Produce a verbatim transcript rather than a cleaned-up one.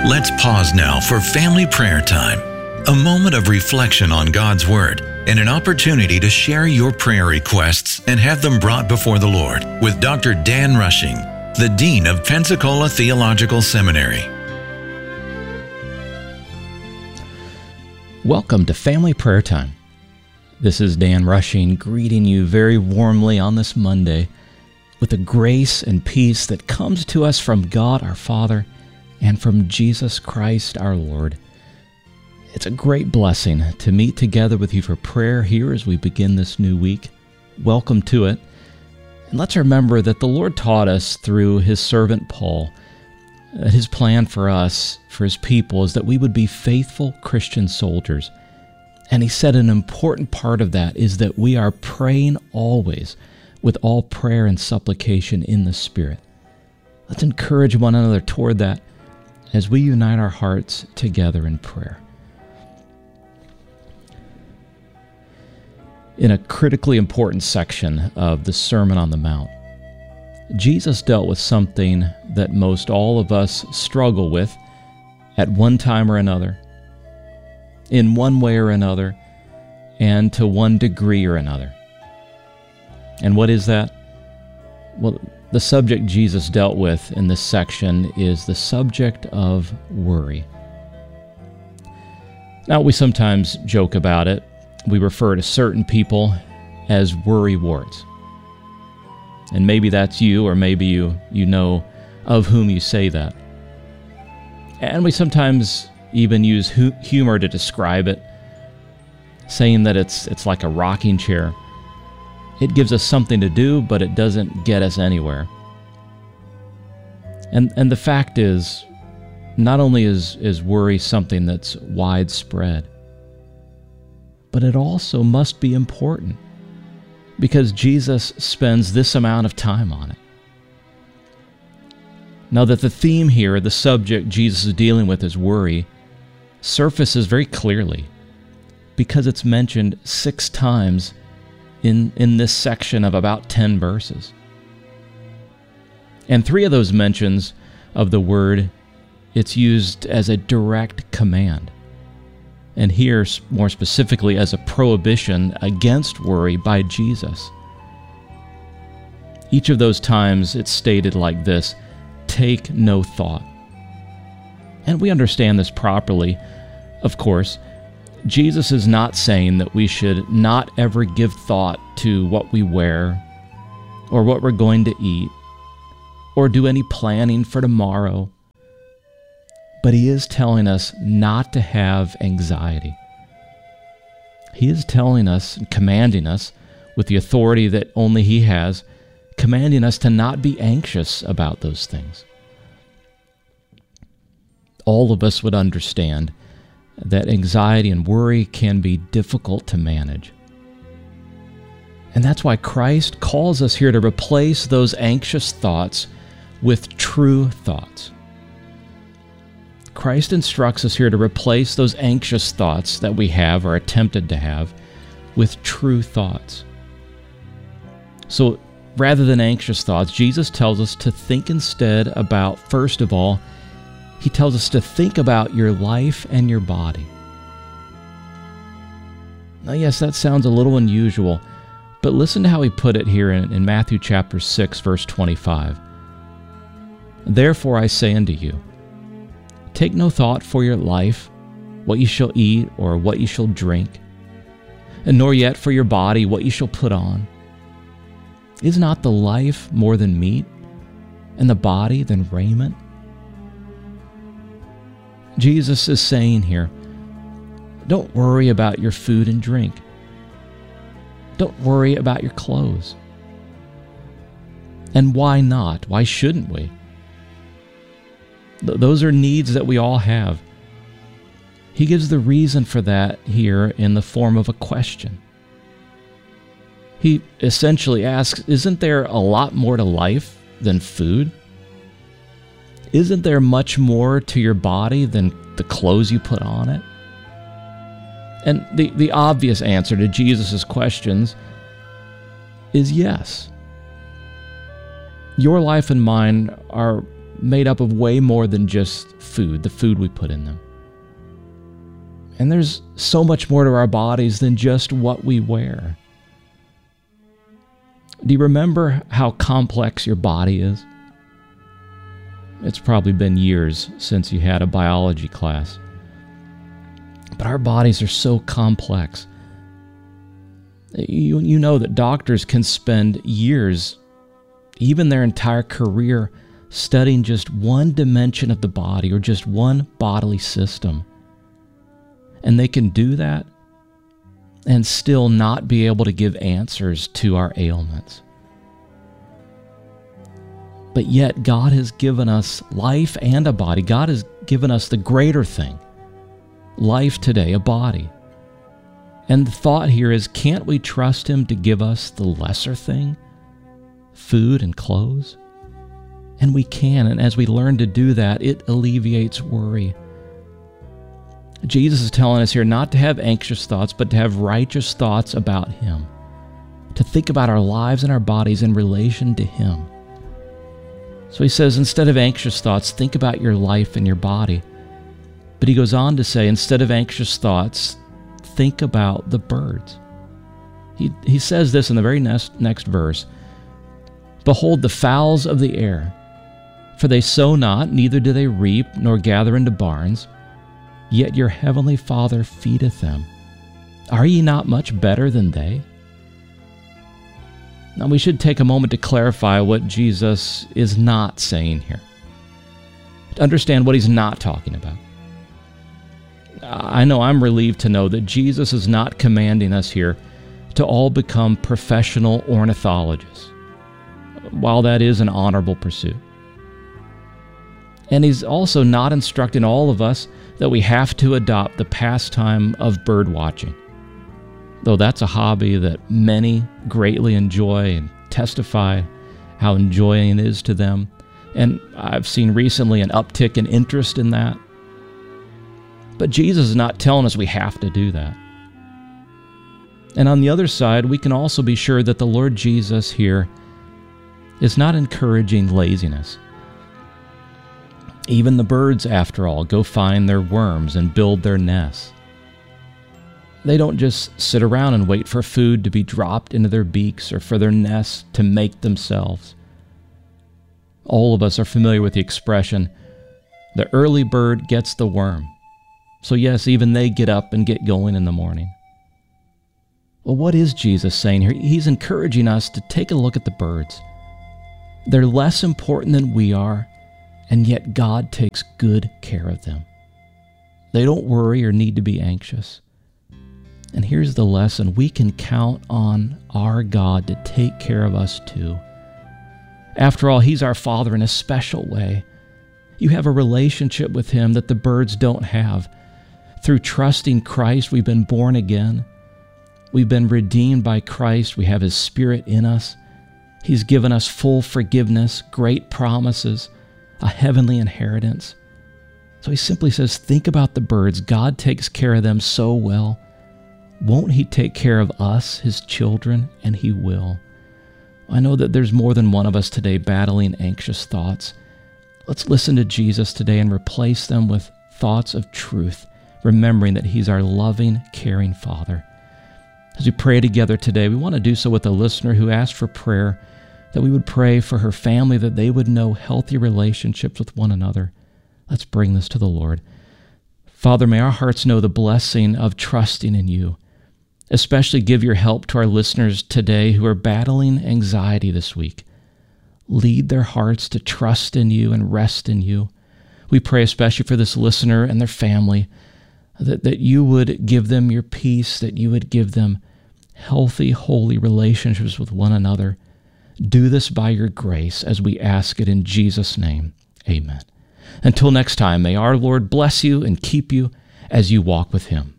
Let's pause now for family prayer time, a moment of reflection on God's Word and an opportunity to share your prayer requests and have them brought before the Lord with Doctor Dan Rushing, the Dean of Pensacola Theological Seminary. Welcome to Family Prayer Time. This is Dan Rushing greeting you very warmly on this Monday with the grace and peace that comes to us from God our Father and from Jesus Christ our Lord. It's a great blessing to meet together with you for prayer here as we begin this new week. Welcome to it. And let's remember that the Lord taught us through His servant Paul that His plan for us, for His people, is that we would be faithful Christian soldiers. And He said an important part of that is that we are praying always with all prayer and supplication in the Spirit. Let's encourage one another toward that as we unite our hearts together in prayer. In a critically important section of the Sermon on the Mount, Jesus dealt with something that most all of us struggle with at one time or another, in one way or another, and to one degree or another. And what is that? Well, the subject Jesus dealt with in this section is the subject of worry. Now, we sometimes joke about it. We refer to certain people as worry warts. And maybe that's you, or maybe you, you know of whom you say that. And we sometimes even use hu- humor to describe it, saying that it's it's like a rocking chair. It gives us something to do, but it doesn't get us anywhere. And and the fact is, not only is, is worry something that's widespread, but it also must be important, because Jesus spends this amount of time on it. Now that the theme here, the subject Jesus is dealing with is worry, surfaces very clearly, because it's mentioned six times in, in this section of about ten verses. And three of those mentions of the word, it's used as a direct command. And here, more specifically, as a prohibition against worry by Jesus. Each of those times it's stated like this: take no thought. And we understand this properly, of course. Jesus is not saying that we should not ever give thought to what we wear, or what we're going to eat, or do any planning for tomorrow. But He is telling us not to have anxiety. He is telling us and commanding us, with the authority that only He has, commanding us to not be anxious about those things. All of us would understand that anxiety and worry can be difficult to manage. And that's why Christ calls us here to replace those anxious thoughts with true thoughts. Christ instructs us here to replace those anxious thoughts that we have or attempted to have with true thoughts. So rather than anxious thoughts, Jesus tells us to think instead about, first of all, He tells us to think about your life and your body. Now, yes, that sounds a little unusual, but listen to how He put it here in, in Matthew chapter six, verse twenty-five. Therefore I say unto you, take no thought for your life, what ye shall eat or what ye shall drink, and nor yet for your body what ye shall put on. Is not the life more than meat, and the body than raiment? Jesus is saying here, don't worry about your food and drink. Don't worry about your clothes. And why not? Why shouldn't we? Th- those are needs that we all have. He gives the reason for that here in the form of a question. He essentially asks, isn't there a lot more to life than food? Isn't there much more to your body than the clothes you put on it? And the, the obvious answer to Jesus' questions is yes. Your life and mine are made up of way more than just food, the food we put in them. And there's so much more to our bodies than just what we wear. Do you remember how complex your body is? It's probably been years since you had a biology class. But our bodies are so complex. You, you know that doctors can spend years, even their entire career, studying just one dimension of the body or just one bodily system. And they can do that and still not be able to give answers to our ailments. But yet God has given us life and a body. God has given us the greater thing, life today, a body. And the thought here is, can't we trust Him to give us the lesser thing, food and clothes? And we can, and as we learn to do that, it alleviates worry. Jesus is telling us here not to have anxious thoughts, but to have righteous thoughts about Him, to think about our lives and our bodies in relation to Him. So He says, instead of anxious thoughts, think about your life and your body. But He goes on to say, instead of anxious thoughts, think about the birds. He, he says this in the very next, next verse. Behold the fowls of the air, for they sow not, neither do they reap, nor gather into barns, yet your heavenly Father feedeth them. Are ye not much better than they? Now we should take a moment to clarify what Jesus is not saying here, to understand what He's not talking about. I know I'm relieved to know that Jesus is not commanding us here to all become professional ornithologists, while that is an honorable pursuit. And He's also not instructing all of us that we have to adopt the pastime of bird watching, though that's a hobby that many greatly enjoy and testify how enjoying it is to them. And I've seen recently an uptick in interest in that. But Jesus is not telling us we have to do that. And on the other side, we can also be sure that the Lord Jesus here is not encouraging laziness. Even the birds, after all, go find their worms and build their nests. They don't just sit around and wait for food to be dropped into their beaks or for their nests to make themselves. All of us are familiar with the expression, the early bird gets the worm. So yes, even they get up and get going in the morning. Well, what is Jesus saying here? He's encouraging us to take a look at the birds. They're less important than we are, and yet God takes good care of them. They don't worry or need to be anxious. And here's the lesson. We can count on our God to take care of us too. After all, He's our Father in a special way. You have a relationship with Him that the birds don't have. Through trusting Christ, we've been born again. We've been redeemed by Christ. We have His Spirit in us. He's given us full forgiveness, great promises, a heavenly inheritance. So He simply says, think about the birds. God takes care of them so well. Won't He take care of us, His children? And He will. I know that there's more than one of us today battling anxious thoughts. Let's listen to Jesus today and replace them with thoughts of truth, remembering that He's our loving, caring Father. As we pray together today, we want to do so with a listener who asked for prayer, that we would pray for her family, that they would know healthy relationships with one another. Let's bring this to the Lord. Father, may our hearts know the blessing of trusting in You. Especially give Your help to our listeners today who are battling anxiety this week. Lead their hearts to trust in You and rest in You. We pray especially for this listener and their family, that, that You would give them Your peace, that You would give them healthy, holy relationships with one another. Do this by Your grace as we ask it in Jesus' name. Amen. Until next time, may our Lord bless you and keep you as you walk with Him.